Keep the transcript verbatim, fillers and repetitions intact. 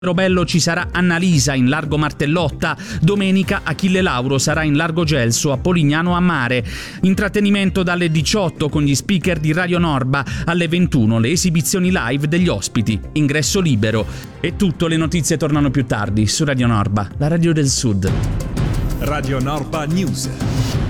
Robello ci sarà Annalisa in Largo Martellotta, domenica Achille Lauro sarà in Largo Gelso a Polignano a Mare. Intrattenimento dalle diciotto con gli speaker di Radio Norba, alle ventuno le esibizioni live degli ospiti, ingresso libero. E tutto, le notizie tornano più tardi su Radio Norba, la radio del Sud. Radio Norba News.